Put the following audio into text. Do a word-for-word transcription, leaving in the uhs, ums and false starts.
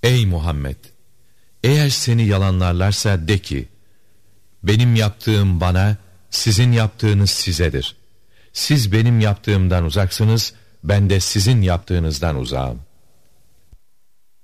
Ey Muhammed! Eğer seni yalanlarlarsa de ki, benim yaptığım bana, sizin yaptığınız sizedir. Siz benim yaptığımdan uzaksınız, ben de sizin yaptığınızdan uzağım.